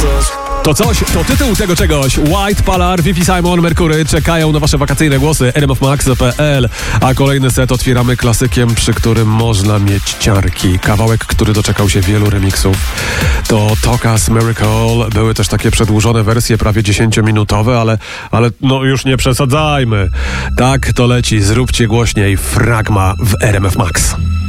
To tytuł tego czegoś. White, Palar, Vivi Simon, Mercury czekają na wasze wakacyjne głosy. rmfmax.pl. A kolejny set otwieramy klasykiem, przy którym można mieć ciarki. Kawałek, który doczekał się wielu remiksów. To Tokas Miracle. Były też takie przedłużone wersje, prawie 10-minutowe, ale no już nie przesadzajmy. Tak to leci. Zróbcie głośniej. Fragma w RMF Max.